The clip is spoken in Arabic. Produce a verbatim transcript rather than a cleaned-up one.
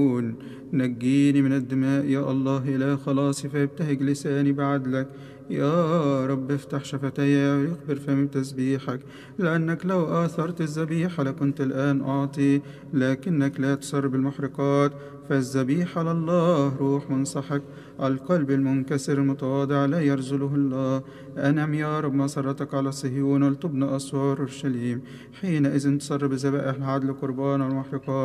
نجيني من الدماء يا الله إله خلاصي، فيبتهج لساني بعدلك. يا رب افتح شفتي ويخبر فمي بتسبيحك، لأنك لو آثرت الذبيحة لكنت الآن أعطي، لكنك لا تسر بالمحرقات. فالذبيحة لله روح منصحك، القلب المنكسر المتواضع لا يرزله الله. أنم يا رب مسرتك على صهيون ولتبنى أسوار أورشليم، حينئذ تسر بذبائح العدل قربان والمحرقات.